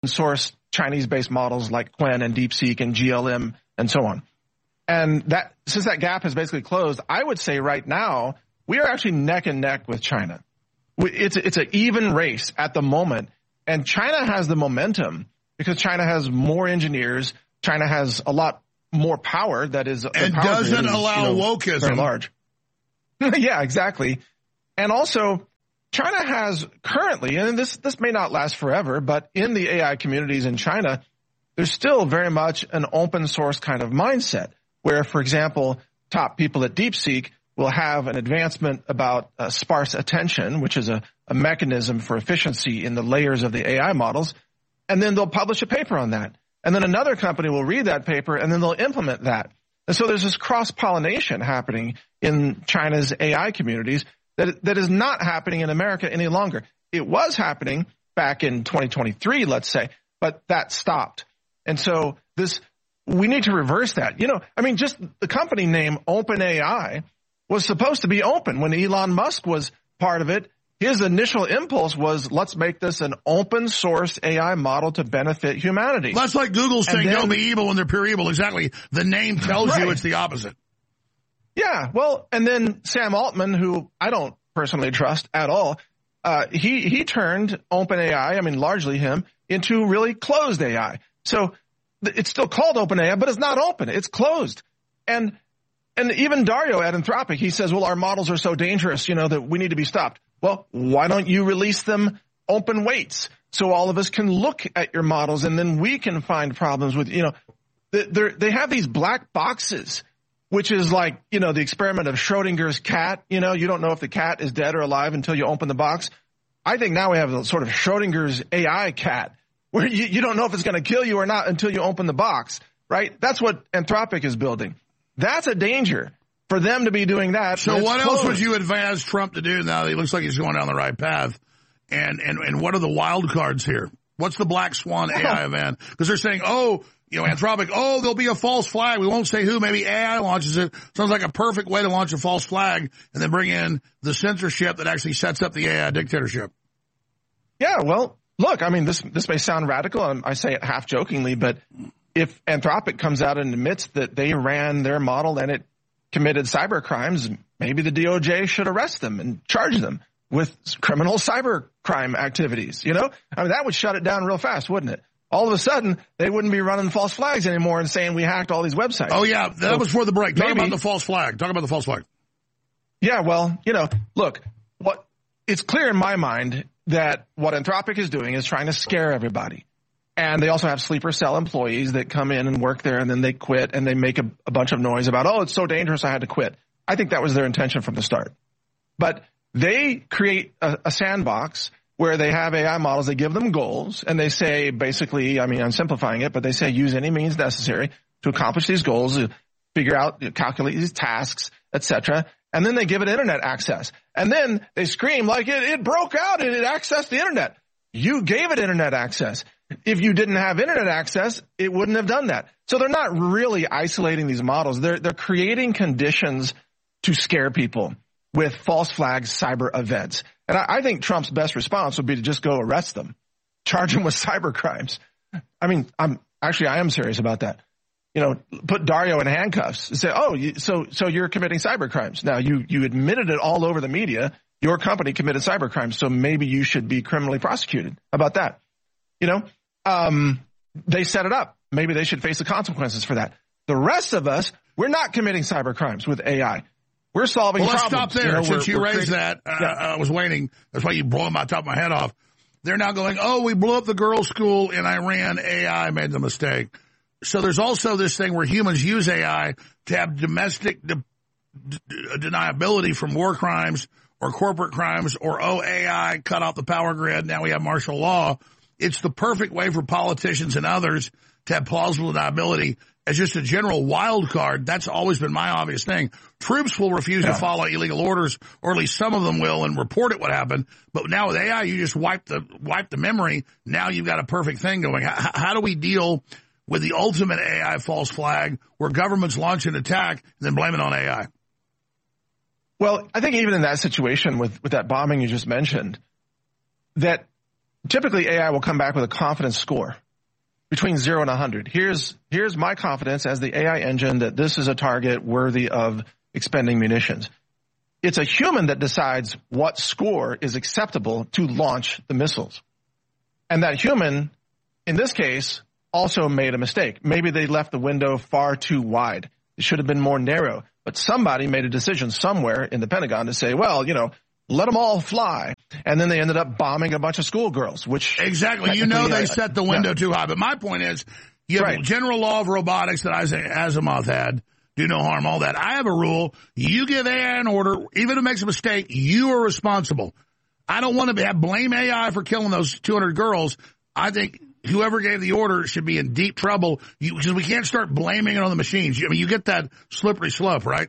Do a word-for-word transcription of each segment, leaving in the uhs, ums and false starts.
source Chinese-based models like Qwen and DeepSeek and G L M and so on. And that since that gap has basically closed, I would say right now we are actually neck and neck with China. It's it's an even race at the moment, and China has the momentum because China has more engineers. China has a lot more power. That is, and doesn't is, allow you know, wokeism. Very large. Yeah, exactly. And also, China has currently, and this this may not last forever, but in the A I communities in China, there's still very much an open source kind of mindset where, for example, top people at DeepSeek will have an advancement about uh, sparse attention, which is a, a mechanism for efficiency in the layers of the A I models, and then they'll publish a paper on that. And then another company will read that paper, and then they'll implement that. And so there's this cross-pollination happening in China's A I communities that that is not happening in America any longer. It was happening back in twenty twenty-three, let's say, but that stopped. And so this, we need to reverse that. You know, I mean, just the company name OpenAI was supposed to be open. When Elon Musk was part of it, his initial impulse was, let's make this an open source A I model to benefit humanity. That's like Google saying then, don't be evil when they're pure evil. Exactly. The name tells right. you it's the opposite. Yeah. Well, and then Sam Altman, who I don't personally trust at all, uh, he, he turned OpenAI, I mean, largely him, into really closed A I. So it's still called OpenAI, but it's not open. It's closed. And And even Dario at Anthropic, he says, well, our models are so dangerous, you know, that we need to be stopped. Well, why don't you release them open weights so all of us can look at your models and then we can find problems with, you know, they they have these black boxes, which is like, you know, the experiment of Schrodinger's cat. You know, you don't know if the cat is dead or alive until you open the box. I think now we have a sort of Schrodinger's A I cat where you, you don't know if it's going to kill you or not until you open the box, right? That's what Anthropic is building. That's a danger for them to be doing that. So what closed. else would you advise Trump to do now that he looks like he's going down the right path? And and, and what are the wild cards here? What's the black swan A I event? Because they're saying, oh, you know, Anthropic, oh, there'll be a false flag. We won't say who. Maybe A I launches it. Sounds like a perfect way to launch a false flag and then bring in the censorship that actually sets up the A I dictatorship. Yeah, well, look, I mean, this this may sound radical. I say it half jokingly, but if Anthropic comes out and admits that they ran their model and it committed cyber crimes, maybe the D O J should arrest them and charge them with criminal cyber crime activities. You know, I mean, that would shut it down real fast, wouldn't it? All of a sudden, they wouldn't be running false flags anymore and saying we hacked all these websites. Oh, yeah, that so was for the break. Talk maybe, about the false flag. Talk about the false flag. Yeah, well, you know, look, what it's clear in my mind that what Anthropic is doing is trying to scare everybody. And they also have sleeper cell employees that come in and work there and then they quit and they make a, a bunch of noise about, oh, it's so dangerous I had to quit. I think that was their intention from the start. But they create a, a sandbox where they have A I models, they give them goals and they say basically, I mean, I'm simplifying it, but they say use any means necessary to accomplish these goals, figure out, calculate these tasks, et cetera. And then they give it internet access. And then they scream like it, it broke out and it accessed the internet. You gave it internet access. If you didn't have internet access, it wouldn't have done that. So they're not really isolating these models. They're they're creating conditions to scare people with false flag cyber events. And I, I think Trump's best response would be to just go arrest them, charge them with cyber crimes. I mean, I'm actually I am serious about that. You know, put Dario in handcuffs and say, oh, you, so so you're committing cyber crimes. Now, you you admitted it all over the media. Your company committed cyber crimes, so maybe you should be criminally prosecuted. How about that? You know, um, they set it up. Maybe they should face the consequences for that. The rest of us, we're not committing cyber crimes with A I. We're solving well, problems. Let's stop there. You know, Since we're, you we're raised creating, that, uh, yeah. I was waiting. That's why you blew my top of my head off. They're now going, oh, we blew up the girls' school in Iran. A I made the mistake. So there's also this thing where humans use A I to have domestic de- de- deniability from war crimes or corporate crimes, or, oh, A I cut off the power grid, now we have martial law. It's the perfect way for politicians and others to have plausible deniability as just a general wild card. That's always been my obvious thing. Troops will refuse yeah. to follow illegal orders, or at least some of them will, and report it what happened. But now with A I, you just wipe the wipe the memory. Now you've got a perfect thing going. How, how do we deal with the ultimate A I false flag where governments launch an attack and then blame it on A I? Well, I think even in that situation with, with that bombing you just mentioned, that typically A I will come back with a confidence score between zero and one hundred. Here's, here's my confidence as the A I engine that this is a target worthy of expending munitions. It's a human that decides what score is acceptable to launch the missiles. And that human, in this case, also made a mistake. Maybe they left the window far too wide. It should have been more narrow. But somebody made a decision somewhere in the Pentagon to say, well, you know, let them all fly. And then they ended up bombing a bunch of schoolgirls, which... Exactly. You know they uh, set the window yeah. too high. But my point is, you have right. a general law of robotics that Isaac Asimov had, do no harm, all that. I have a rule. You give A I an order, even if it makes a mistake, you are responsible. I don't want to have blame A I for killing those two hundred girls. I think whoever gave the order should be in deep trouble because we can't start blaming it on the machines. I mean, you get that slippery slope, right?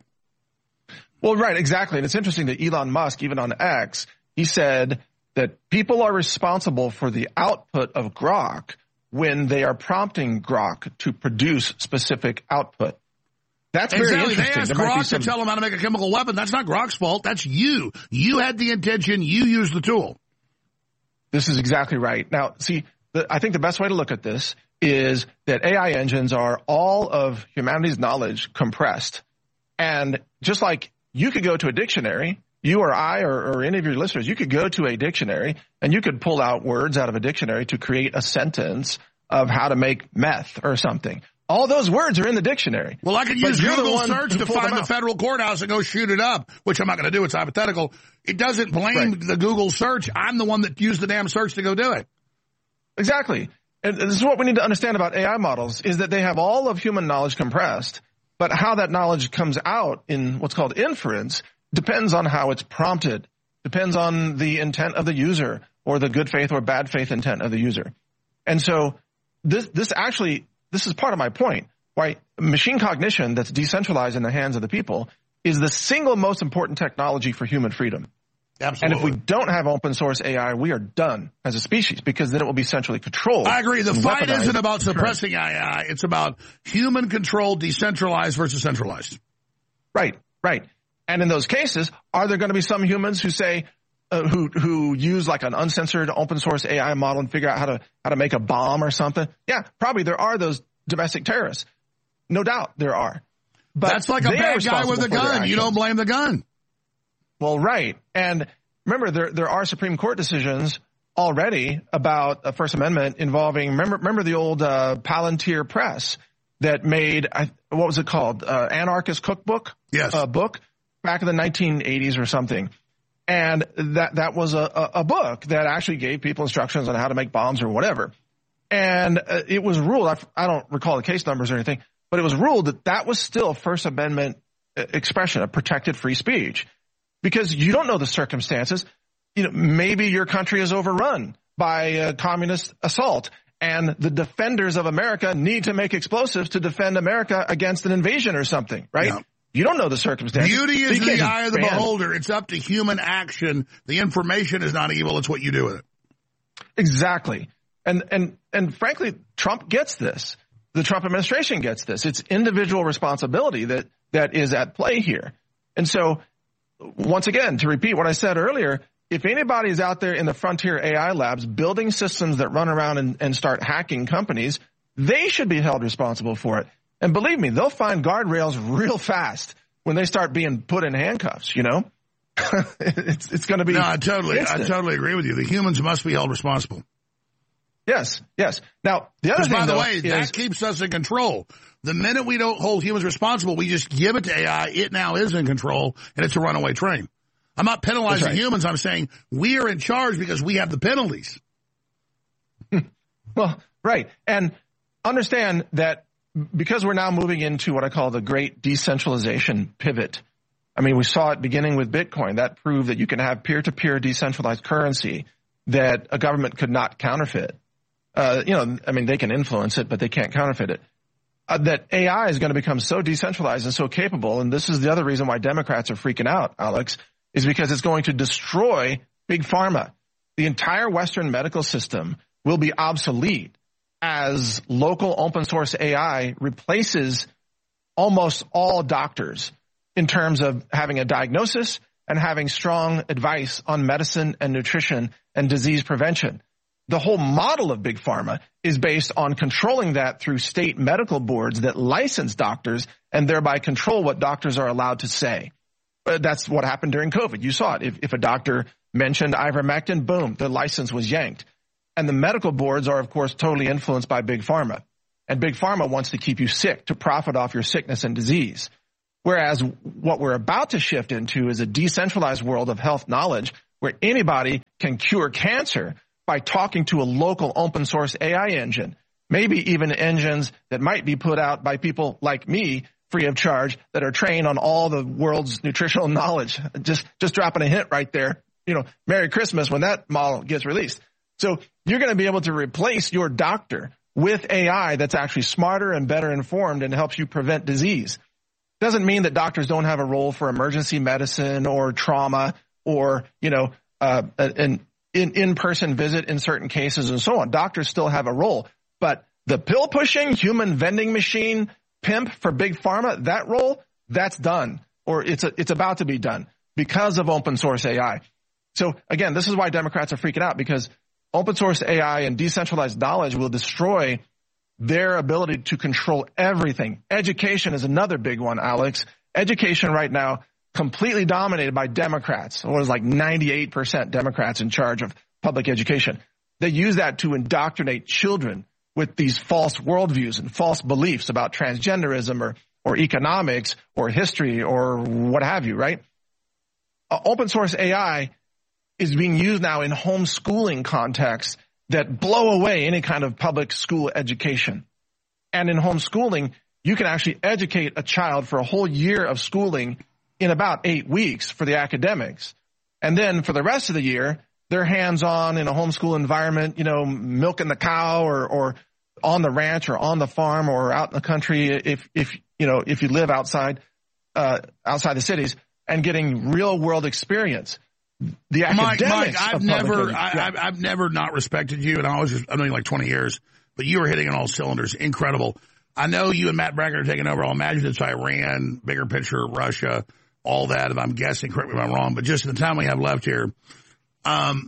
Well, right, exactly. And it's interesting that Elon Musk, even on X, he said that people are responsible for the output of Grok when they are prompting Grok to produce specific output. That's very exactly. interesting. They asked Grok some... to tell them how to make a chemical weapon. That's not Grok's fault. That's you. You had the intention. You used the tool. This is exactly right. Now, see, the, I think the best way to look at this is that A I engines are all of humanity's knowledge compressed. And just like you could go to a dictionary, you or I or, or any of your listeners, you could go to a dictionary and you could pull out words out of a dictionary to create a sentence of how to make meth or something. All those words are in the dictionary. Well, I could use Google search to find the federal courthouse and go shoot it up, which I'm not going to do. It's hypothetical. It doesn't blame right. the Google search. I'm the one that used the damn search to go do it. Exactly. And this is what we need to understand about A I models is that they have all of human knowledge compressed, but how that knowledge comes out in what's called inference depends on how it's prompted, depends on the intent of the user or the good faith or bad faith intent of the user. And so this, this actually... This is part of my point, why machine cognition that's decentralized in the hands of the people is the single most important technology for human freedom. Absolutely. And if we don't have open source A I, we are done as a species because then it will be centrally controlled. I agree. The fight isn't about suppressing A I. It's about human control, decentralized versus centralized. Right, right. And in those cases, are there going to be some humans who say, Uh, who who use like an uncensored open source A I model and figure out how to how to make a bomb or something? Yeah, probably there are those domestic terrorists. No doubt there are. But that's like a bad guy with a gun. You don't blame the gun. Well, right. And remember, there there are Supreme Court decisions already about a First Amendment involving, remember remember the old uh, Palantir Press that made, I, what was it called? Uh, Anarchist Cookbook? Yes. Uh, book back in the nineteen eighties or something. And that, that was a, a, a book that actually gave people instructions on how to make bombs or whatever. And uh, it was ruled, I, I don't recall the case numbers or anything, but it was ruled that that was still First Amendment expression of protected free speech because you don't know the circumstances. You know, maybe your country is overrun by a communist assault and the defenders of America need to make explosives to defend America against an invasion or something, right? Yeah. You don't know the circumstances. Beauty is so the eye of the ban. beholder. It's up to human action. The information is not evil. It's what you do with it. Exactly. And, and, and frankly, Trump gets this. The Trump administration gets this. It's individual responsibility that, that is at play here. And so once again, to repeat what I said earlier, if anybody is out there in the frontier A I labs building systems that run around and, and start hacking companies, they should be held responsible for it. And believe me, they'll find guardrails real fast when they start being put in handcuffs, you know? it's it's going to be... No, I totally, I totally agree with you. The humans must be held responsible. Yes, yes. Now, the other thing, by the though, way, is, that keeps us in control. The minute we don't hold humans responsible, we just give it to A I, it now is in control, and it's a runaway train. I'm not penalizing right. humans. I'm saying we are in charge because we have the penalties. Well, right. And understand that because we're now moving into what I call the great decentralization pivot. I mean, we saw it beginning with Bitcoin. That proved that you can have peer-to-peer decentralized currency that a government could not counterfeit. Uh, you know, I mean, they can influence it, but they can't counterfeit it. Uh, that A I is going to become so decentralized and so capable, and this is the other reason why Democrats are freaking out, Alex, is because it's going to destroy Big Pharma. The entire Western medical system will be obsolete as local open source A I replaces almost all doctors in terms of having a diagnosis and having strong advice on medicine and nutrition and disease prevention. the whole model of Big Pharma is based on controlling that through state medical boards that license doctors and thereby control what doctors are allowed to say. Uh, that's what happened during COVID. You saw it. If, if a doctor mentioned ivermectin, boom, the license was yanked. And the medical boards are, of course, totally influenced by Big Pharma. And Big Pharma wants to keep you sick, to profit off your sickness and disease. Whereas what we're about to shift into is a decentralized world of health knowledge where anybody can cure cancer by talking to a local open source A I engine, maybe even engines that might be put out by people like me free of charge that are trained on all the world's nutritional knowledge. Just, just dropping a hint right there. You know, Merry Christmas when that model gets released. So you're going to be able to replace your doctor with A I that's actually smarter and better informed and helps you prevent disease. Doesn't mean that doctors don't have a role for emergency medicine or trauma or, you know, uh, an in, in-person visit in certain cases and so on. Doctors still have a role. But the pill-pushing, human vending machine pimp for Big Pharma, that role, that's done. Or it's a, it's about to be done because of open source A I. So, again, this is why Democrats are freaking out, because open source A I and decentralized knowledge will destroy their ability to control everything. Education is another big one, Alex. Education right now completely dominated by Democrats. It was like ninety-eight percent Democrats in charge of public education. They use that to indoctrinate children with these false worldviews and false beliefs about transgenderism or, or economics or history or what have you, right? Uh, open source A I is being used now in homeschooling contexts that blow away any kind of public school education. And in homeschooling, you can actually educate a child for a whole year of schooling in about eight weeks for the academics. And then for the rest of the year, they're hands-on in a homeschool environment, you know, milking the cow or, or on the ranch or on the farm or out in the country if, if you know, if you live outside, uh, outside the cities and getting real-world experience. The Mike, academics Mike, I've never, I, yeah. I've, I've never not respected you, and I was just, I've known you like twenty years, but you were hitting on all cylinders. Incredible. I know you and Matt Brackett are taking over. I'll imagine it's Iran, bigger picture, Russia, all that. If I'm guessing, correct me if I'm wrong, but just in the time we have left here, um,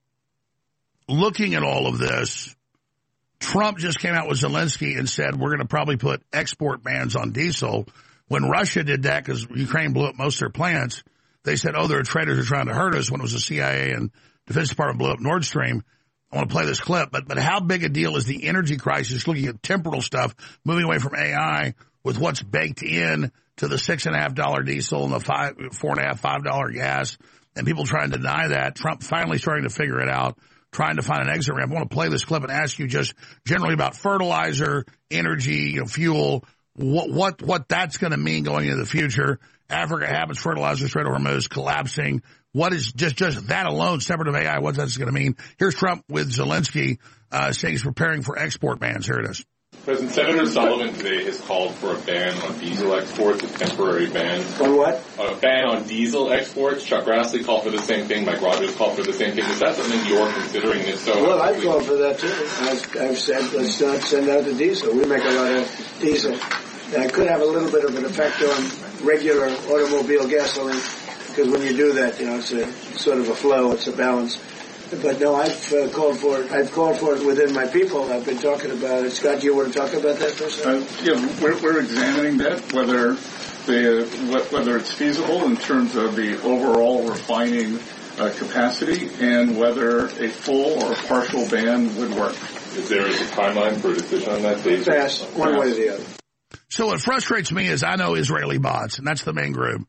looking at all of this, Trump just came out with Zelensky and said we're going to probably put export bans on diesel. When Russia did that, because Ukraine blew up most of their plants, they said, oh, there are traitors who are trying to hurt us when it was the C I A and Defense Department blew up Nord Stream. I want to play this clip, but but how big a deal is the energy crisis, looking at temporal stuff, moving away from A I with what's baked in to the six and a half dollar diesel and the five, four and a half, five dollar gas, and people trying to deny that. Trump finally starting to figure it out, trying to find an exit ramp. I want to play this clip and ask you just generally about fertilizer, energy, you know, fuel, what what what that's going to mean going into the future. Africa happens, fertilizer, Strait of Hormuz collapsing. What is just, just that alone, separate of A I, what that's going to mean? Here's Trump with Zelensky uh, saying he's preparing for export bans. Here it is. President Senator Sullivan today has called for a ban on diesel exports, a temporary ban. On what? A ban on diesel exports. Chuck Grassley called for the same thing. Mike Rogers called for the same thing. Is that something you're considering? If so, well, I called for that too. I've, I've said let's not send out the diesel. We make a lot of diesel. That could have a little bit of an effect on regular automobile gasoline, because when you do that, you know, it's a sort of a flow, it's a balance. But no, I've uh, called for it. I've called for it within my people. I've been talking about it. Scott, do you want to talk about that for a second? Uh, yeah, we're, we're examining that, whether the whether it's feasible in terms of the overall refining uh, capacity, and whether a full or partial ban would work. Is there a timeline for a decision on that? Dave? Fast, one way or the other. So what frustrates me is I know Israeli bots, and that's the main group.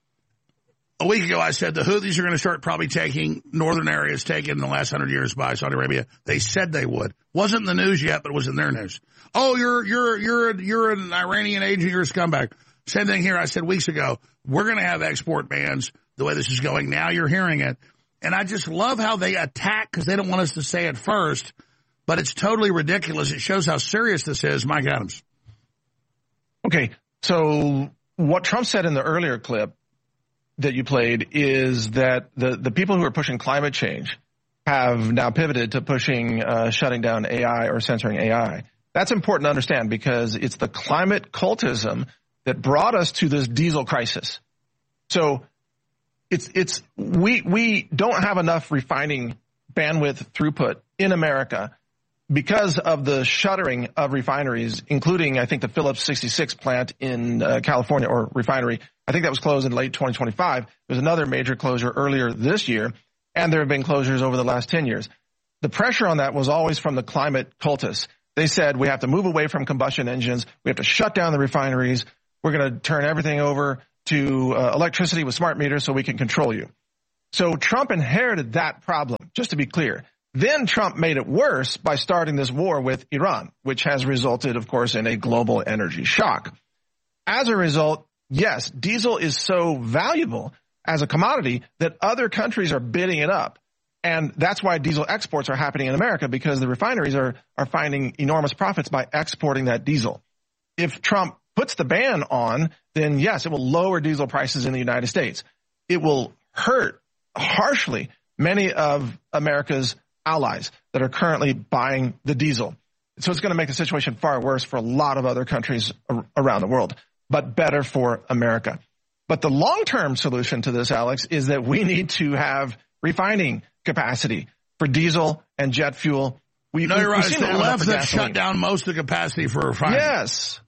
A week ago I said the Houthis are going to start probably taking northern areas taken in the last hundred years by Saudi Arabia. They said they would. Wasn't in the news yet, but it was in their news. Oh, you're you're you're you're an Iranian agent. You're a scumbag. Same thing here. I said weeks ago we're going to have export bans the way this is going. Now you're hearing it, and I just love how they attack because they don't want us to say it first, but it's totally ridiculous. It shows how serious this is. Mike Adams. Okay, so what Trump said in the earlier clip that you played is that the, the people who are pushing climate change have now pivoted to pushing uh, shutting down A I or censoring A I. That's important to understand because it's the climate cultism that brought us to this diesel crisis. So it's it's we we don't have enough refining bandwidth throughput in America because of the shuttering of refineries, including, I think, the Phillips sixty-six plant in uh, California, or refinery. I think that was closed in late twenty twenty-five. There's another major closure earlier this year, and there have been closures over the last ten years. The pressure on that was always from the climate cultists. They said we have to move away from combustion engines. We have to shut down the refineries. We're going to turn everything over to uh, electricity with smart meters so we can control you. So Trump inherited that problem, just to be clear. Then Trump made it worse by starting this war with Iran, which has resulted, of course, in a global energy shock. As a result, yes, diesel is so valuable as a commodity that other countries are bidding it up. And that's why diesel exports are happening in America, because the refineries are, are finding enormous profits by exporting that diesel. If Trump puts the ban on, then yes, it will lower diesel prices in the United States. It will hurt harshly many of America's allies that are currently buying the diesel. So it's going to make the situation far worse for a lot of other countries around the world, but better for America. But the long-term solution to this, Alex, is that we need to have refining capacity for diesel and jet fuel. We, no, you're right. It's the left that gasoline. shut down most of the capacity for refining. Yes.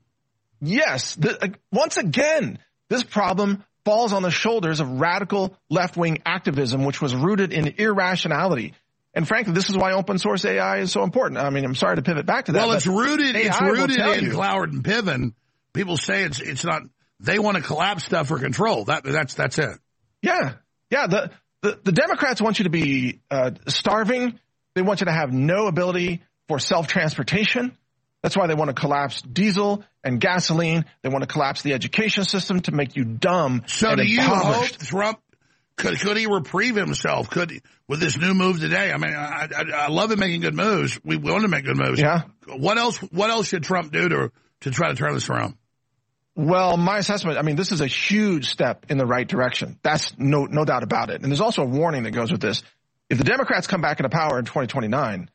Yes. The, uh, once again, this problem falls on the shoulders of radical left-wing activism, which was rooted in irrationality. And frankly, this is why open source A I is so important. I mean, I'm sorry to pivot back to that. Well, it's rooted, A I it's rooted in you. Cloward and Piven. People say it's, it's not, they want to collapse stuff for control. That, that's, that's it. Yeah. Yeah. The, the, the Democrats want you to be, uh, starving. They want you to have no ability for self-transportation. That's why they want to collapse diesel and gasoline. They want to collapse the education system to make you dumb. So and do you hope impoverished. Trump, could, could he reprieve himself? Could, with this new move today? I mean, I, I, I love him making good moves. We want to make good moves. Yeah. What else, what else should Trump do to, to try to turn this around? Well, my assessment, I mean, this is a huge step in the right direction. That's no, no doubt about it. And there's also a warning that goes with this. If the Democrats come back into power in twenty twenty-nine,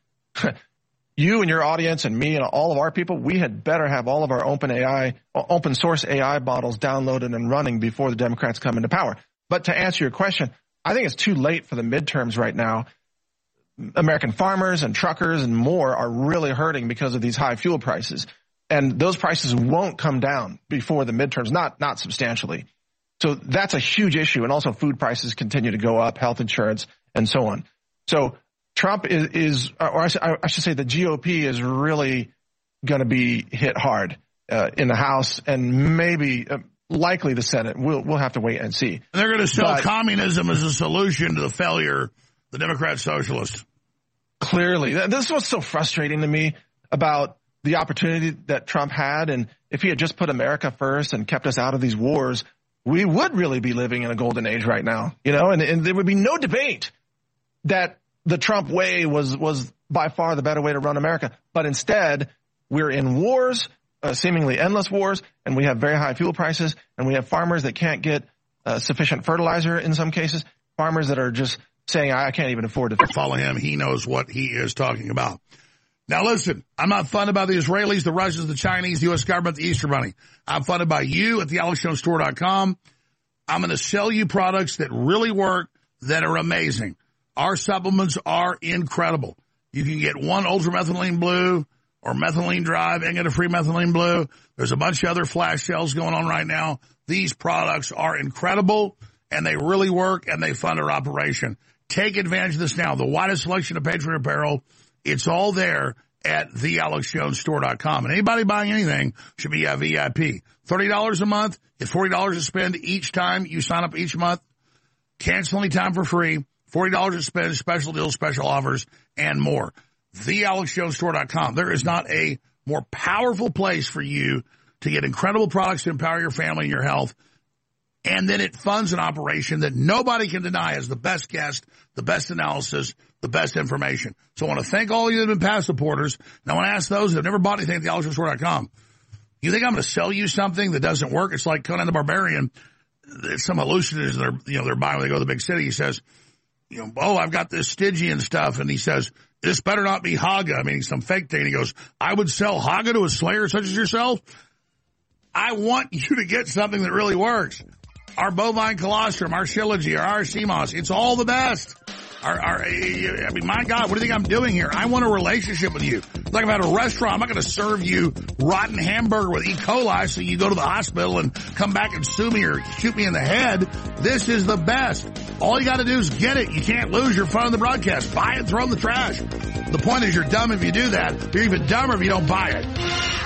you and your audience and me and all of our people, we had better have all of our open A I, open source A I models downloaded and running before the Democrats come into power. But to answer your question, I think it's too late for the midterms right now. American farmers and truckers and more are really hurting because of these high fuel prices. And those prices won't come down before the midterms, not, not substantially. So that's a huge issue. And also food prices continue to go up, health insurance, and so on. So Trump is, is or I should, I should say the G O P is really going to be hit hard uh, in the House and maybe uh, likely the Senate. We'll, we'll have to wait and see. And they're going to sell but, communism as a solution to the failure, the Democrat socialists. Clearly. This is what's so frustrating to me about the opportunity that Trump had. And if he had just put America first and kept us out of these wars, we would really be living in a golden age right now, you know, and, and there would be no debate that the Trump way was, was by far the better way to run America. But instead, we're in wars, uh, seemingly endless wars, and we have very high fuel prices, and we have farmers that can't get uh, sufficient fertilizer in some cases, farmers that are just saying, I can't even afford to follow him. He knows what he is talking about. Now, listen, I'm not funded by the Israelis, the Russians, the Chinese, the U S government, the Easter Bunny. I'm funded by you at the alex jones store dot com. I'm going to sell you products that really work, that are amazing. Our supplements are incredible. You can get one Ultramethylene Blue or Methylene Drive and get a free Methylene Blue. There's a bunch of other flash sales going on right now. These products are incredible, and they really work, and they fund our operation. Take advantage of this now. The widest selection of Patriot apparel. It's all there at the alex jones store dot com. And anybody buying anything should be a V I P. thirty dollars a month. It's forty dollars to spend each time you sign up each month. Cancel any time for free. forty dollars to spend, special deals, special offers, and more. the alex jones store dot com. There is not a more powerful place for you to get incredible products to empower your family and your health. And then it funds an operation that nobody can deny as the best guest, the best analysis, the best information. So I want to thank all of you that have been past supporters. And I want to ask those that have never bought anything at the alex jones store dot com. You think I'm going to sell you something that doesn't work? It's like Conan the Barbarian. It's some hallucinogens they're, you know, they're buying when they go to the big city. He says, you know, oh, I've got this Stygian stuff. And he says, this better not be Haga. I mean, some fake thing. And he goes, I would sell Haga to a slayer such as yourself. I want you to get something that really works. Our bovine colostrum, our Shilajit, our R C M O S, it's all the best. Are, are, I mean, my God, what do you think I'm doing here? I want a relationship with you. Like I'm at a restaurant, I'm not going to serve you rotten hamburger with E. coli so you go to the hospital and come back and sue me or shoot me in the head. This is the best. All you got to do is get it. You can't lose your fun in the broadcast. Buy it, throw it in the trash. The point is you're dumb if you do that. You're even dumber if you don't buy it.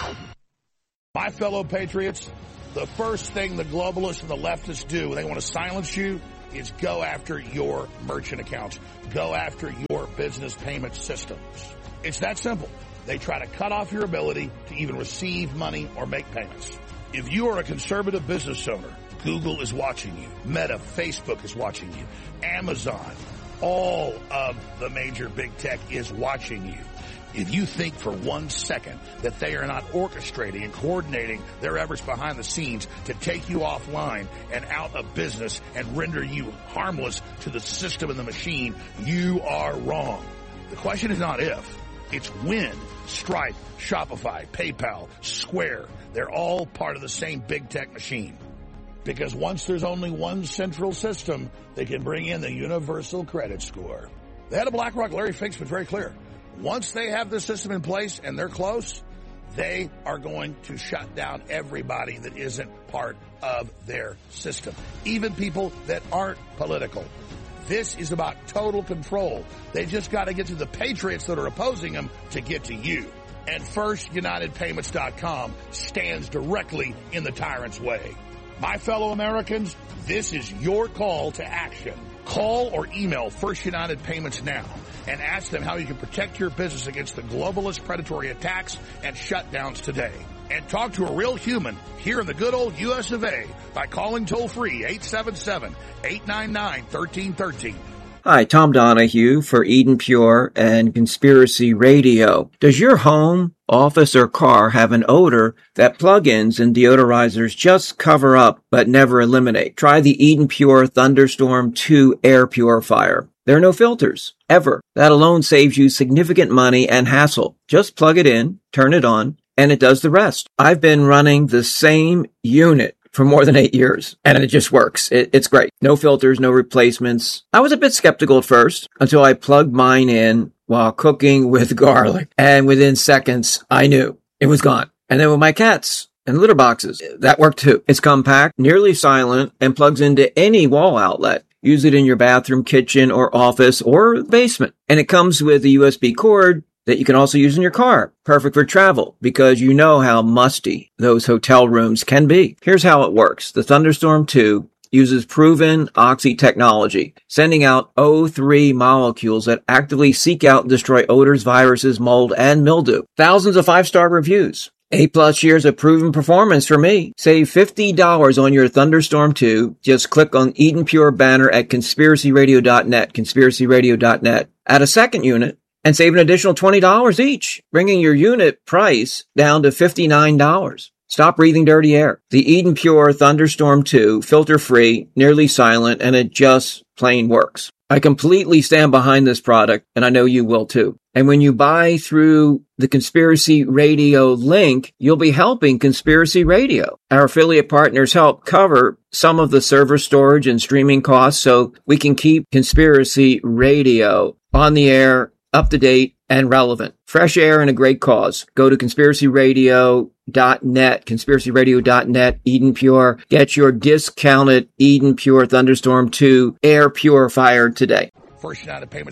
My fellow patriots, the first thing the globalists and the leftists do when they want to silence you is go after your merchant accounts. Go after your business payment systems. It's that simple. They try to cut off your ability to even receive money or make payments. If you are a conservative business owner, Google is watching you. Meta, Facebook is watching you. Amazon, all of the major big tech is watching you. If you think for one second that they are not orchestrating and coordinating their efforts behind the scenes to take you offline and out of business and render you harmless to the system and the machine, you are wrong. The question is not if, it's when. Stripe, Shopify, PayPal, Square, they're all part of the same big tech machine. Because once there's only one central system, they can bring in the universal credit score. The head of BlackRock, Larry Fink, was very clear. Once they have the system in place and they're close, they are going to shut down everybody that isn't part of their system, even people that aren't political. This is about total control. They just got to get to the patriots that are opposing them to get to you. And First United Payments dot com stands directly in the tyrant's way. My fellow Americans, this is your call to action. Call or email First United Payments now and ask them how you can protect your business against the globalist predatory attacks and shutdowns today. And talk to a real human here in the good old U S of A by calling toll-free eight seven seven, eight nine nine, one three one three. Hi, Tom Donahue for Eden Pure and Conspiracy Radio. Does your home, office, or car have an odor that plugins and deodorizers just cover up but never eliminate? Try the Eden Pure Thunderstorm two air purifier. There are no filters, ever. That alone saves you significant money and hassle. Just plug it in, turn it on, and it does the rest. I've been running the same unit for more than eight years, and it just works. It, it's great. No filters, no replacements. I was a bit skeptical at first until I plugged mine in while cooking with garlic, and within seconds, I knew it was gone. And then with my cats and litter boxes, that worked too. It's compact, nearly silent, and plugs into any wall outlet. Use it in your bathroom, kitchen, or office, or basement. And it comes with a U S B cord that you can also use in your car. Perfect for travel, because you know how musty those hotel rooms can be. Here's how it works. The Thunderstorm two uses proven Oxy technology, sending out O three molecules that actively seek out and destroy odors, viruses, mold, and mildew. Thousands of five-star reviews. Eight plus years of proven performance for me. Save fifty dollars on your Thunderstorm two. Just click on Eden Pure banner at conspiracy radio dot net, conspiracy radio dot net. Add a second unit and save an additional twenty dollars each, bringing your unit price down to fifty-nine dollars. Stop breathing dirty air. The Eden Pure Thunderstorm two, filter-free, nearly silent, and it just plain works. I completely stand behind this product, and I know you will too. And when you buy through the Conspiracy Radio link, you'll be helping Conspiracy Radio. Our affiliate partners help cover some of the server storage and streaming costs so we can keep Conspiracy Radio on the air, up to date, and relevant. Fresh air and a great cause. Go to conspiracy radio dot net, conspiracy radio dot net, Eden Pure. Get your discounted Eden Pure Thunderstorm two air purifier today. First United Payments.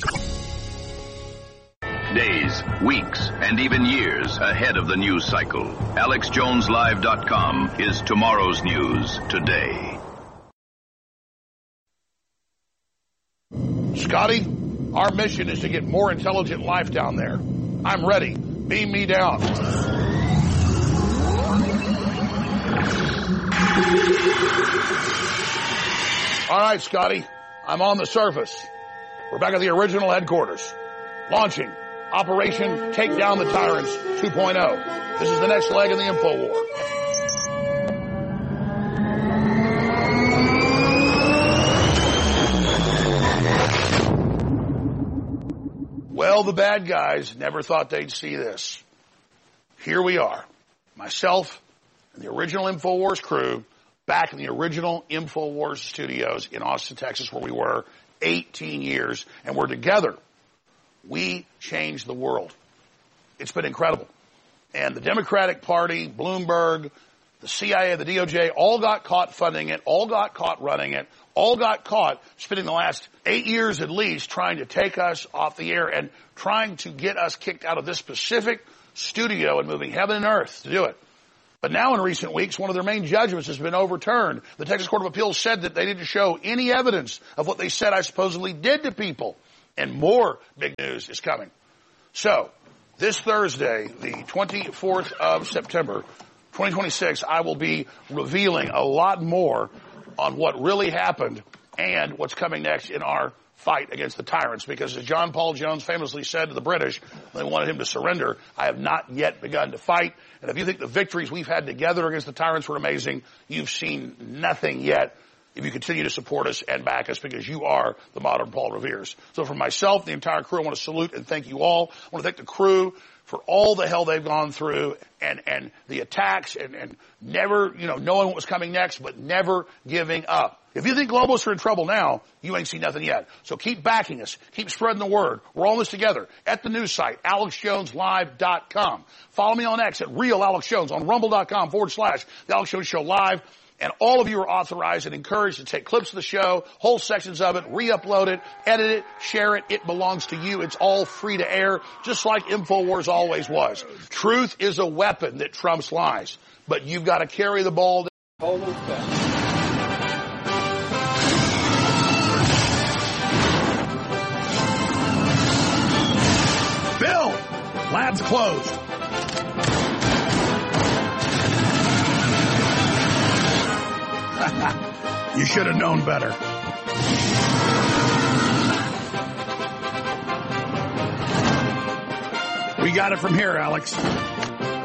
Days, weeks, and even years ahead of the news cycle. Alex Jones Live dot com is tomorrow's news today. Scotty, our mission is to get more intelligent life down there. I'm ready. Beam me down. All right, Scotty. I'm on the surface. We're back at the original headquarters. Launching Operation Take Down the Tyrants two point oh. This is the next leg in the info war. Well, the bad guys never thought they'd see this. Here we are. Myself and the original InfoWars crew back in the original InfoWars studios in Austin, Texas, where we were eighteen years, and we're together. We changed the world. It's been incredible. And the Democratic Party, Bloomberg, the C I A, the D O J, all got caught funding it, all got caught running it, all got caught spending the last eight years at least trying to take us off the air and trying to get us kicked out of this specific studio and moving heaven and earth to do it. But now in recent weeks, one of their main judgments has been overturned. The Texas Court of Appeals said that they didn't show any evidence of what they said I supposedly did to people. And more big news is coming. So, this Thursday, the twenty-fourth of September, twenty twenty-six, I will be revealing a lot more on what really happened and what's coming next in our fight against the tyrants. Because as John Paul Jones famously said to the British, when they wanted him to surrender, I have not yet begun to fight. And if you think the victories we've had together against the tyrants were amazing, you've seen nothing yet if you continue to support us and back us, because you are the modern Paul Revere's. So for myself, the entire crew, I want to salute and thank you all. I want to thank the crew for all the hell they've gone through and, and the attacks and, and never, you know, knowing what was coming next, but never giving up. If you think globalists are in trouble now, you ain't seen nothing yet. So keep backing us. Keep spreading the word. We're all in this together at the news site, alex jones live dot com. Follow me on X at real alex jones, on rumble.com forward slash the Alex Jones Show Live. And all of you are authorized and encouraged to take clips of the show, whole sections of it, re-upload it, edit it, share it. It belongs to you. It's all free to air, just like InfoWars always was. Truth is a weapon that trumps lies. But you've got to carry the ball. Bill, lab's closed. You should have known better. We got it from here, Alex.